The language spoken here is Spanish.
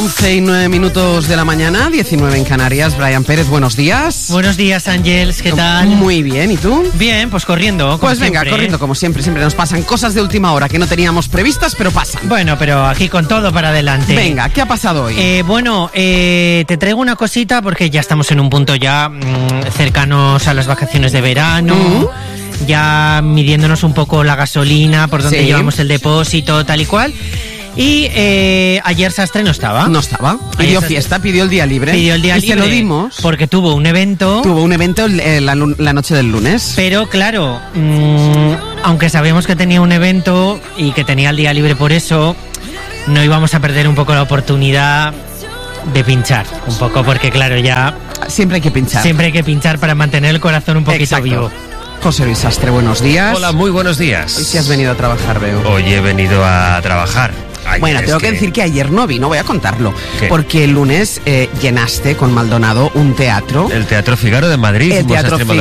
11:09 de la mañana, 19 en Canarias. Brian Pérez, buenos días. Buenos días, Ángels, ¿qué tal? Muy bien, ¿y tú? Bien, pues corriendo. Pues venga, corriendo como siempre. Siempre nos pasan cosas de última hora que no teníamos previstas, pero pasan. Bueno, pero aquí con todo para adelante. Venga, ¿qué ha pasado hoy? Te traigo una cosita porque ya estamos en un punto ya cercanos a las vacaciones de verano. Ya midiéndonos un poco la gasolina, por donde llevamos el depósito, tal y cual. Y ayer Sastre no estaba. No estaba. Pidió fiesta, pidió el día libre. Pidió el día libre. Y se lo dimos. Porque tuvo un evento. Tuvo un evento la noche del lunes. Pero claro, aunque sabíamos que tenía un evento y que tenía el día libre por eso, no íbamos a perder un poco la oportunidad de pinchar. Un poco porque claro, ya... Siempre hay que pinchar. Siempre hay que pinchar para mantener el corazón un poquito vivo. José Luis Sastre, buenos días. Hola, muy buenos días. Hoy sí has venido a trabajar, veo. Hoy he venido a trabajar. Bueno, tengo que decir que ayer no vino, voy a contarlo. ¿Qué? Porque el lunes llenaste con Maldonado un teatro. El Teatro Figaro de Madrid. El Teatro